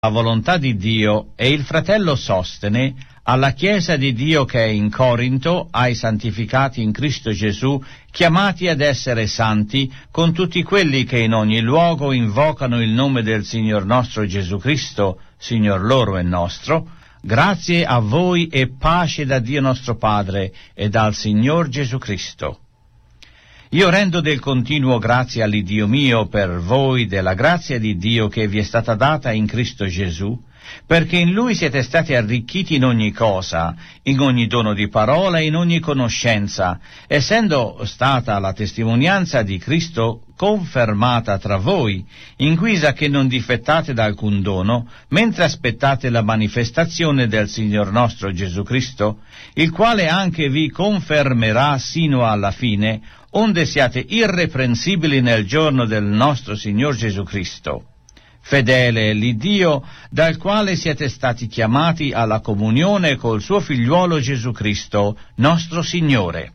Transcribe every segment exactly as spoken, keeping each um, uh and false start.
la volontà di Dio e il fratello Sostene, alla Chiesa di Dio che è in Corinto, ai santificati in Cristo Gesù, chiamati ad essere santi, con tutti quelli che in ogni luogo invocano il nome del Signor nostro Gesù Cristo, Signor loro e nostro, grazie a voi e pace da Dio nostro Padre e dal Signor Gesù Cristo. Io rendo del continuo grazie all'Iddio mio per voi della grazia di Dio che vi è stata data in Cristo Gesù, perché in Lui siete stati arricchiti in ogni cosa, in ogni dono di parola e in ogni conoscenza, essendo stata la testimonianza di Cristo confermata tra voi, in guisa che non difettate da alcun dono, mentre aspettate la manifestazione del Signor nostro Gesù Cristo, il quale anche vi confermerà sino alla fine, onde siate irreprensibili nel giorno del nostro Signor Gesù Cristo. Fedele è l'Iddio dal quale siete stati chiamati alla comunione col suo figliuolo Gesù Cristo, nostro Signore.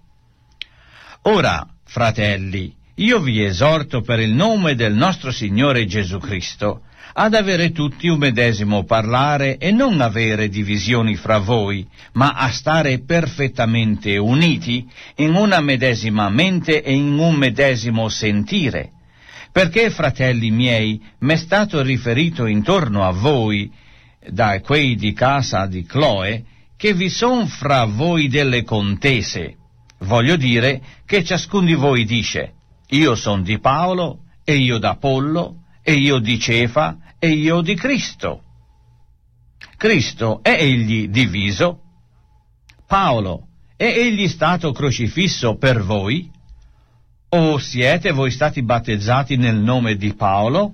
Ora, fratelli, io vi esorto per il nome del nostro Signore Gesù Cristo ad avere tutti un medesimo parlare e non avere divisioni fra voi, ma a stare perfettamente uniti in una medesima mente e in un medesimo sentire. Perché, fratelli miei, m'è stato riferito intorno a voi, da quei di casa di Cloe, che vi son fra voi delle contese. Voglio dire che ciascun di voi dice, io son di Paolo, e io d'Apollo, e io di Cefa, e io di Cristo. Cristo è egli diviso? Paolo, è egli stato crocifisso per voi? O siete voi stati battezzati nel nome di Paolo?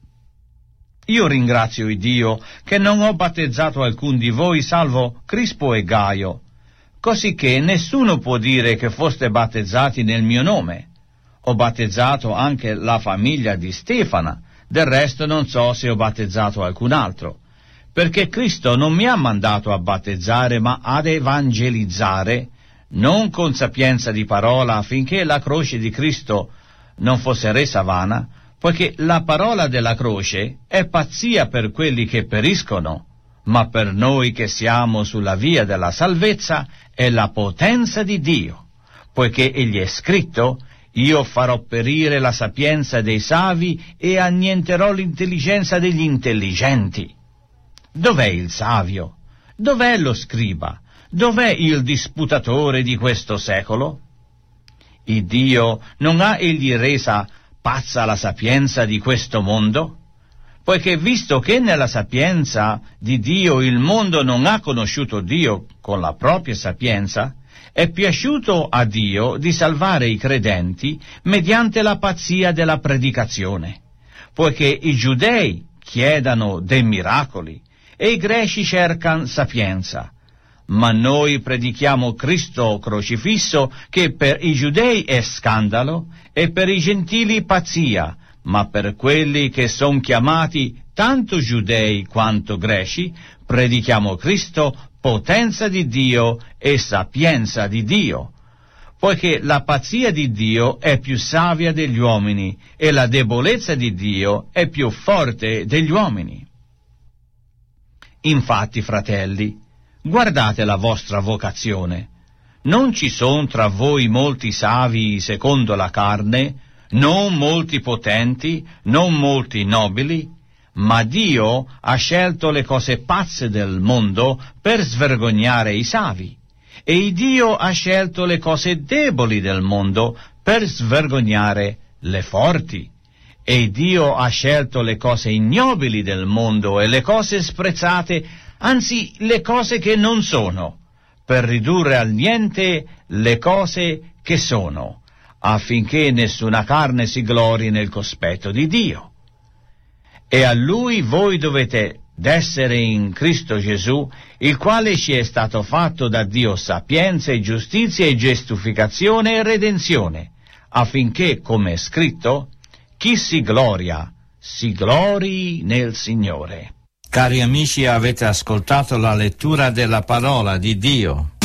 Io ringrazio il Dio che non ho battezzato alcun di voi salvo Crispo e Gaio, cosicché nessuno può dire che foste battezzati nel mio nome. Ho battezzato anche la famiglia di Stefana, del resto non so se ho battezzato alcun altro, perché Cristo non mi ha mandato a battezzare ma ad evangelizzare, non con sapienza di parola affinché la croce di Cristo non fosse resa vana, poiché la parola della croce è pazzia per quelli che periscono, ma per noi che siamo sulla via della salvezza è la potenza di Dio, poiché egli è scritto: io farò perire la sapienza dei savi e annienterò l'intelligenza degli intelligenti. Dov'è il savio? Dov'è lo scriba? Dov'è il disputatore di questo secolo? Il Dio non ha egli resa pazza la sapienza di questo mondo? Poiché visto che nella sapienza di Dio il mondo non ha conosciuto Dio con la propria sapienza, è piaciuto a Dio di salvare i credenti mediante la pazzia della predicazione, poiché i giudei chiedano dei miracoli e i greci cercano sapienza, ma noi predichiamo Cristo crocifisso, che per i giudei è scandalo e per i gentili pazzia, ma per quelli che son chiamati tanto giudei quanto greci predichiamo Cristo potenza di Dio e sapienza di Dio, poiché la pazzia di Dio è più savia degli uomini e la debolezza di Dio è più forte degli uomini. Infatti, fratelli, guardate la vostra vocazione. Non ci son tra voi molti savi secondo la carne, non molti potenti, non molti nobili, ma Dio ha scelto le cose pazze del mondo per svergognare i savi, e Dio ha scelto le cose deboli del mondo per svergognare le forti, e Dio ha scelto le cose ignobili del mondo e le cose sprezzate, anzi le cose che non sono, per ridurre al niente le cose che sono, affinché nessuna carne si glori nel cospetto di Dio. E a Lui voi dovete d'essere in Cristo Gesù, il quale ci è stato fatto da Dio sapienza e giustizia e giustificazione e redenzione, affinché, come è scritto, chi si gloria, si glori nel Signore. Cari amici, avete ascoltato la lettura della parola di Dio.